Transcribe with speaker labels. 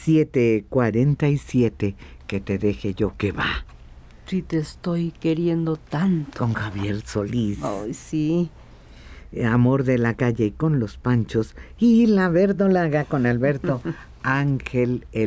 Speaker 1: 7:47. Que te deje yo, que va.
Speaker 2: Si te estoy queriendo tanto.
Speaker 1: Con Javier Solís.
Speaker 2: Ay, sí.
Speaker 1: Amor de la calle con los Panchos. Y La Verdolaga con Alberto Ángel.